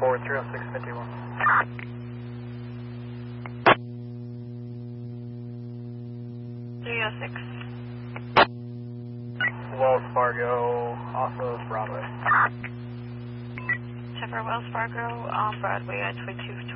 forward 30651. Wells Fargo off of Broadway. Chevrolet Wells Fargo on Broadway at 22